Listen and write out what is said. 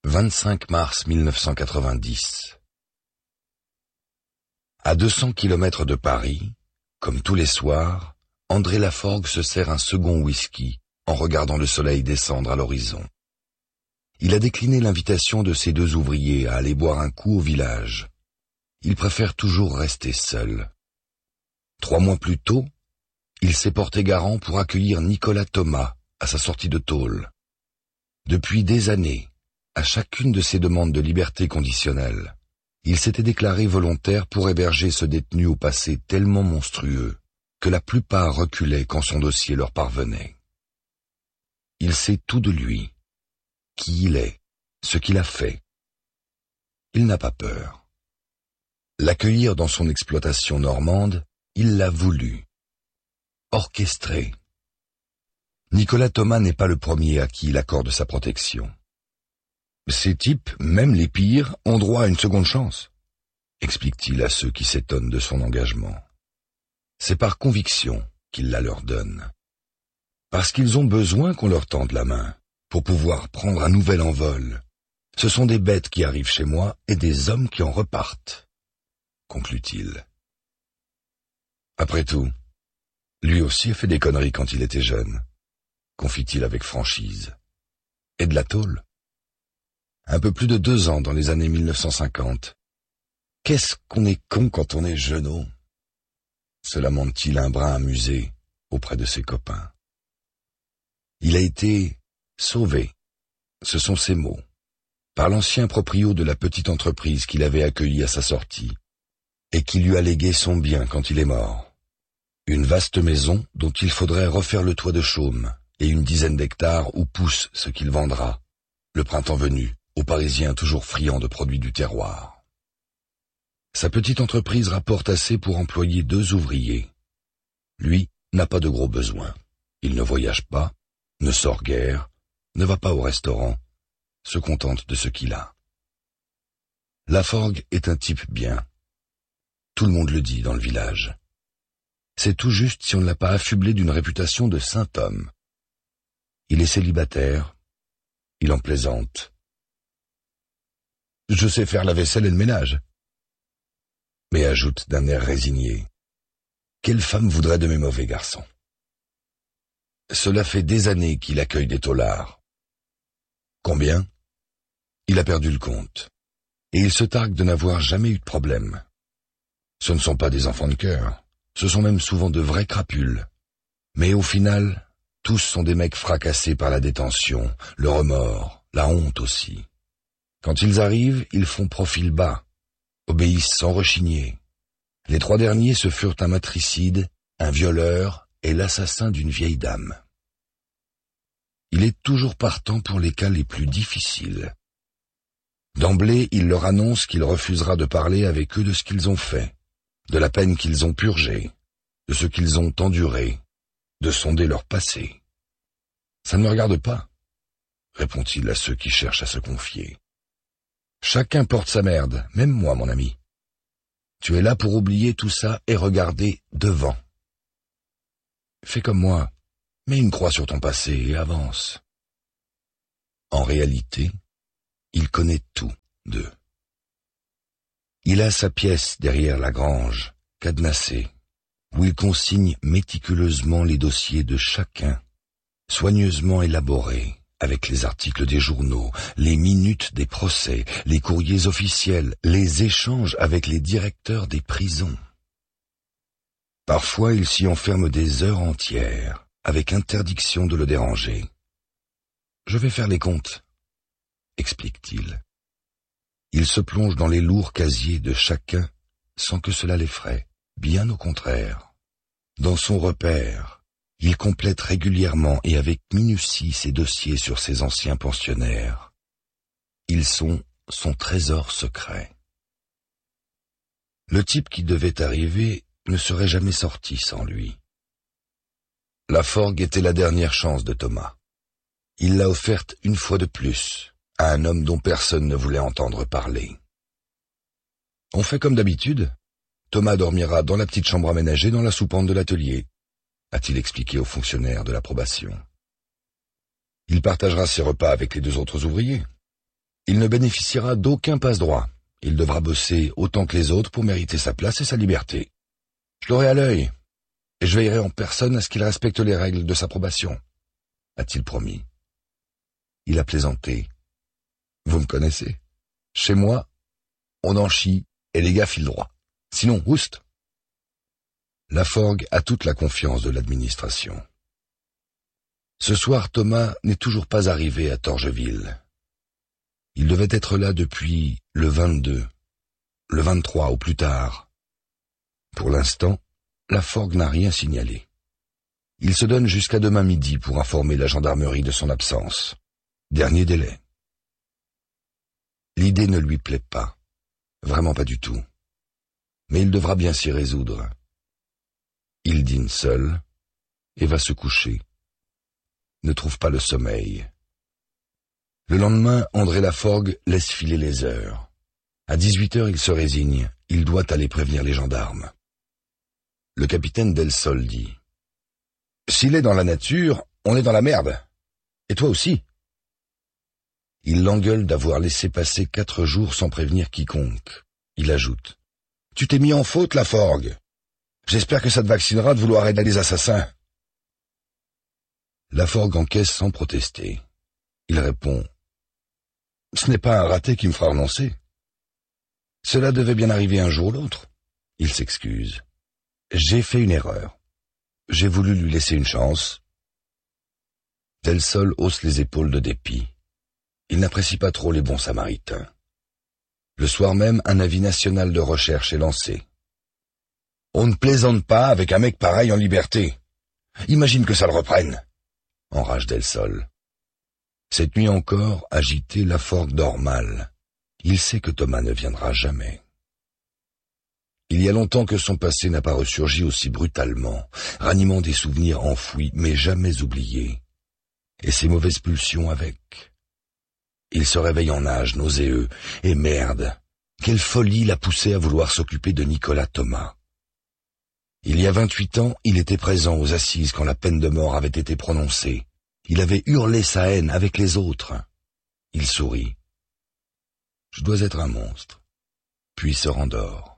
25 mars 1990. À 200 kilomètres de Paris, comme tous les soirs, André Laforgue se sert un second whisky en regardant le soleil descendre à l'horizon. Il a décliné l'invitation de ses deux ouvriers à aller boire un coup au village. Il préfère toujours rester seul. 3 mois plus tôt, il s'est porté garant pour accueillir Nicolas Thomas à sa sortie de tôle. Depuis des années, à chacune de ses demandes de liberté conditionnelle, il s'était déclaré volontaire pour héberger ce détenu au passé tellement monstrueux que la plupart reculaient quand son dossier leur parvenait. Il sait tout de lui, qui il est, ce qu'il a fait. Il n'a pas peur. L'accueillir dans son exploitation normande, il l'a voulu. Orchestré. Nicolas Thomas n'est pas le premier à qui il accorde sa protection. Ces types, même les pires, ont droit à une seconde chance, explique-t-il à ceux qui s'étonnent de son engagement. C'est par conviction qu'il la leur donne. Parce qu'ils ont besoin qu'on leur tende la main, pour pouvoir prendre un nouvel envol. Ce sont des bêtes qui arrivent chez moi et des hommes qui en repartent, conclut-il. Après tout, lui aussi a fait des conneries quand il était jeune, confie-t-il avec franchise. Et de la tôle. Un peu plus de 2 ans dans les années 1950. Qu'est-ce qu'on est con quand on est jeuneau, se lamente-t-il un brin amusé auprès de ses copains. Il a été sauvé, ce sont ses mots, par l'ancien proprio de la petite entreprise qu'il avait accueilli à sa sortie, et qui lui a légué son bien quand il est mort. Une vaste maison dont il faudrait refaire le toit de chaume, et une dizaine d'hectares où pousse ce qu'il vendra, le printemps venu, aux Parisiens toujours friands de produits du terroir. Sa petite entreprise rapporte assez pour employer 2 ouvriers. Lui n'a pas de gros besoins. Il ne voyage pas, ne sort guère, ne va pas au restaurant, se contente de ce qu'il a. Laforgue est un type bien. Tout le monde le dit dans le village. C'est tout juste si on ne l'a pas affublé d'une réputation de saint homme. Il est célibataire, il en plaisante. Je sais faire la vaisselle et le ménage. Mais ajoute d'un air résigné, quelle femme voudrait de mes mauvais garçons? Cela fait des années qu'il accueille des taulards. Combien? Il a perdu le compte. Et il se targue de n'avoir jamais eu de problème. Ce ne sont pas des enfants de cœur, ce sont même souvent de vrais crapules. Mais au final, tous sont des mecs fracassés par la détention, le remords, la honte aussi. Quand ils arrivent, ils font profil bas, obéissent sans rechigner. Les 3 derniers, ce furent un matricide, un violeur et l'assassin d'une vieille dame. Il est toujours partant pour les cas les plus difficiles. D'emblée, il leur annonce qu'il refusera de parler avec eux de ce qu'ils ont fait, de la peine qu'ils ont purgée, de ce qu'ils ont enduré, de sonder leur passé. Ça ne me regarde pas, répond-il à ceux qui cherchent à se confier. Chacun porte sa merde, même moi, mon ami. Tu es là pour oublier tout ça et regarder devant. Fais comme moi, mets une croix sur ton passé et avance. En réalité, il connaît tout d'eux. Il a sa pièce derrière la grange, cadenassée, où il consigne méticuleusement les dossiers de chacun, soigneusement élaborés, avec les articles des journaux, les minutes des procès, les courriers officiels, les échanges avec les directeurs des prisons. Parfois, il s'y enferme des heures entières, avec interdiction de le déranger. « Je vais faire les comptes », explique-t-il. Il se plonge dans les lourds casiers de chacun sans que cela l'effraie, bien au contraire. Dans son repère, il complète régulièrement et avec minutie ses dossiers sur ses anciens pensionnaires. Ils sont son trésor secret. Le type qui devait arriver ne serait jamais sorti sans lui. Laforgue était la dernière chance de Thomas. Il l'a offerte une fois de plus à un homme dont personne ne voulait entendre parler. On fait comme d'habitude. Thomas dormira dans la petite chambre aménagée dans la soupente de l'atelier, a-t-il expliqué au fonctionnaire de la probation. Il partagera ses repas avec les 2 autres ouvriers. Il ne bénéficiera d'aucun passe-droit. Il devra bosser autant que les autres pour mériter sa place et sa liberté. Je l'aurai à l'œil, et je veillerai en personne à ce qu'il respecte les règles de sa probation, a-t-il promis. Il a plaisanté. Vous me connaissez. Chez moi, on en chie et les gars filent droit. Sinon, oust. Laforgue a toute la confiance de l'administration. Ce soir, Thomas n'est toujours pas arrivé à Torgeville. Il devait être là depuis le 22, le 23 au plus tard. Pour l'instant, Laforgue n'a rien signalé. Il se donne jusqu'à demain midi pour informer la gendarmerie de son absence. Dernier délai. L'idée ne lui plaît pas. Vraiment pas du tout. Mais il devra bien s'y résoudre. Il dîne seul et va se coucher. Ne trouve pas le sommeil. Le lendemain, André Laforgue laisse filer les heures. À 18h, il se résigne. Il doit aller prévenir les gendarmes. Le capitaine Delsol dit « S'il est dans la nature, on est dans la merde. Et toi aussi. » Il l'engueule d'avoir laissé passer 4 jours sans prévenir quiconque. Il ajoute « Tu t'es mis en faute, Laforgue. J'espère que ça te vaccinera de vouloir aider les assassins. » Laforgue encaisse sans protester. Il répond « Ce n'est pas un raté qui me fera renoncer. Cela devait bien arriver un jour ou l'autre. » Il s'excuse. « J'ai fait une erreur. J'ai voulu lui laisser une chance. » Delsol hausse les épaules de dépit. Il n'apprécie pas trop les bons samaritains. Le soir même, un avis national de recherche est lancé. « On ne plaisante pas avec un mec pareil en liberté. Imagine que ça le reprenne. » enrage Delsol. Cette nuit encore, agité, Laforgue dort mal. Il sait que Thomas ne viendra jamais. Il y a longtemps que son passé n'a pas ressurgi aussi brutalement, ranimant des souvenirs enfouis mais jamais oubliés, et ses mauvaises pulsions avec. Il se réveille en nage, nauséeux, et merde, quelle folie l'a poussé à vouloir s'occuper de Nicolas Thomas. Il y a 28 ans, il était présent aux assises quand la peine de mort avait été prononcée. Il avait hurlé sa haine avec les autres. Il sourit. Je dois être un monstre. Puis se rendort.